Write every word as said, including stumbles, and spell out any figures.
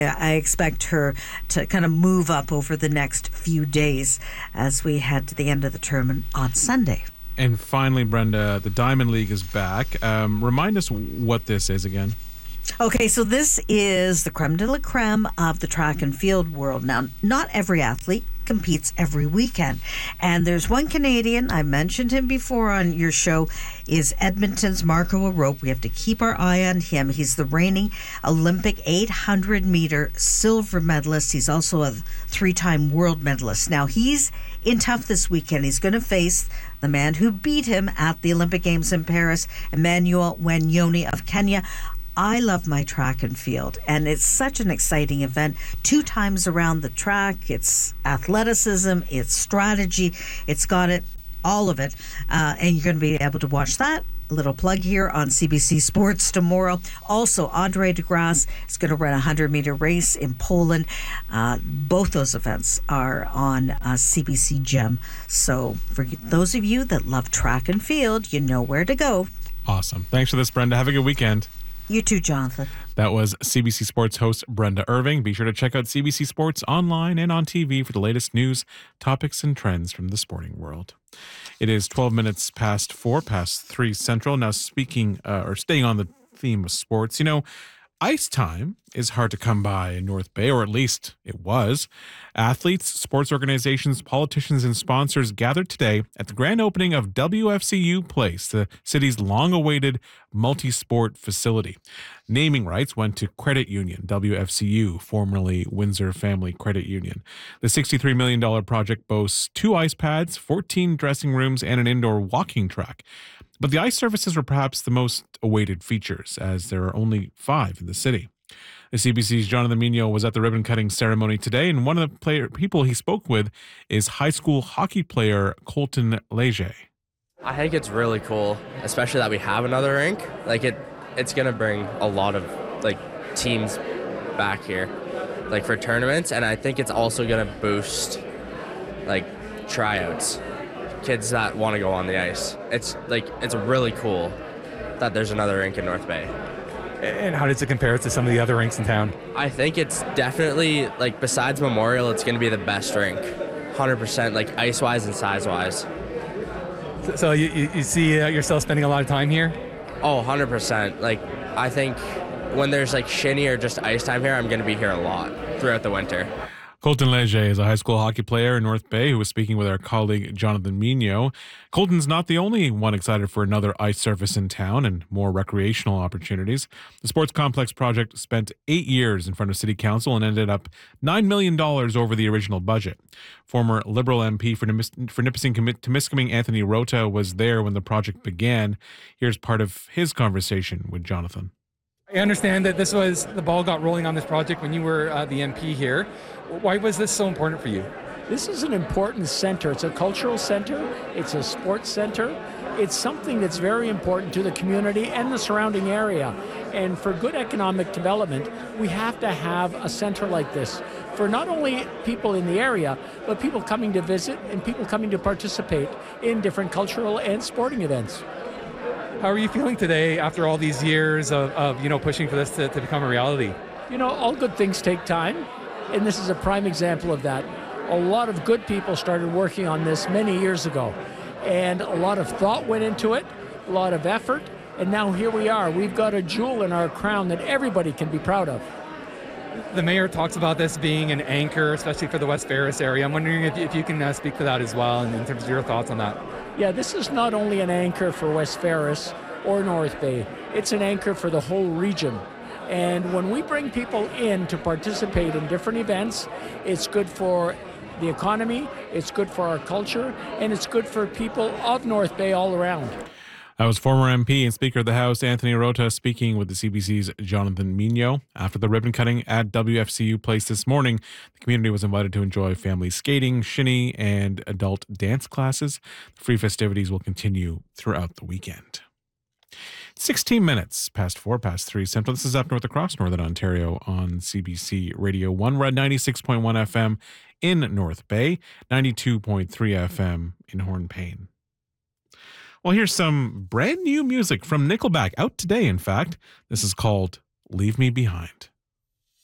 I expect her to kind of move up over the next few days as we head to the end of the term on Sunday. And finally, Brenda, the Diamond League is back. Um, remind us what this is again. Okay, so this is the creme de la creme of the track and field world. Now, not every athlete competes every weekend. And there's one Canadian, I mentioned him before on your show, is Edmonton's Marco Arop. We have to keep our eye on him. He's the reigning Olympic eight hundred meter silver medalist. He's also a three-time world medalist. Now, he's in tough this weekend. He's going to face the man who beat him at the Olympic Games in Paris, Emmanuel Wanyoni of Kenya. I love my track and field, and it's such an exciting event. Two times around the track, it's athleticism, it's strategy, it's got it, all of it, uh, and you're going to be able to watch that. A little plug here on C B C Sports tomorrow. Also, Andre de Grasse is going to run a hundred-meter race in Poland. Uh, both those events are on uh, C B C Gem. So for those of you that love track and field, you know where to go. Awesome. Thanks for this, Brenda. Have a good weekend. You too, Jonathan. That was C B C Sports host Brenda Irving. Be sure to check out C B C Sports online and on T V for the latest news, topics, and trends from the sporting world. It is twelve minutes past four, past three central. Now, speaking uh, or staying on the theme of sports, you know, ice time is hard to come by in North Bay, or at least it was. Athletes, sports organizations, politicians, and sponsors gathered today at the grand opening of W F C U Place, the city's long-awaited multi-sport facility. Naming rights went to Credit Union, W F C U, formerly Windsor Family Credit Union. The sixty-three million dollars project boasts two ice pads, fourteen dressing rooms, and an indoor walking track. But the ice surfaces were perhaps the most awaited features, as there are only five in the city. The C B C's Jonathan Migno was at the ribbon-cutting ceremony today, and one of the player, people he spoke with is high school hockey player Colton Leger. I think it's really cool, especially that we have another rink. Like it, it's gonna bring a lot of like teams back here, like for tournaments, and I think it's also gonna boost like tryouts, kids that want to go on the ice. It's like it's really cool that there's another rink in North Bay. And how does it compare to some of the other rinks in town? I think it's definitely, like, besides Memorial, it's going to be the best rink. one hundred percent, like, ice-wise and size-wise. So, so you, you see uh, yourself spending a lot of time here? Oh, one hundred percent. Like, I think when there's, like, shinny or just ice time here, I'm going to be here a lot throughout the winter. Colton Leger is a high school hockey player in North Bay who was speaking with our colleague Jonathan Migno. Colton's not the only one excited for another ice surface in town and more recreational opportunities. The Sports Complex project spent eight years in front of City Council and ended up nine million dollars over the original budget. Former Liberal M P for, Nimis- for Nipissing-Temiskaming Anthony Rota was there when the project began. Here's part of his conversation with Jonathan. I understand that this was, the ball got rolling on this project when you were uh, the M P here. Why was this so important for you? This is an important center. It's a cultural center. It's a sports center. It's something that's very important to the community and the surrounding area. And for good economic development, we have to have a center like this for not only people in the area, but people coming to visit and people coming to participate in different cultural and sporting events. How are you feeling today after all these years of, of you know, pushing for this to, to become a reality? You know, all good things take time, and this is a prime example of that. A lot of good people started working on this many years ago, and a lot of thought went into it, a lot of effort, and now here we are. We've got a jewel in our crown that everybody can be proud of. The mayor talks about this being an anchor, especially for the West Ferris area. I'm wondering if, if you can uh, speak to that as well, and in terms of your thoughts on that. Yeah, this is not only an anchor for West Ferris or North Bay, it's an anchor for the whole region. And when we bring people in to participate in different events, it's good for the economy, it's good for our culture, and it's good for people of North Bay all around. That was former M P and Speaker of the House Anthony Rota speaking with the C B C's Jonathan Migno. After the ribbon cutting at W F C U Place this morning, the community was invited to enjoy family skating, shinny, and adult dance classes. The free festivities will continue throughout the weekend. sixteen minutes past four, past three central. This is Up North across Northern Ontario on C B C Radio one. We're at ninety-six point one F M in North Bay, ninety-two point three F M in Hornpain. Well, here's some brand new music from Nickelback, out today, in fact. This is called Leave Me Behind.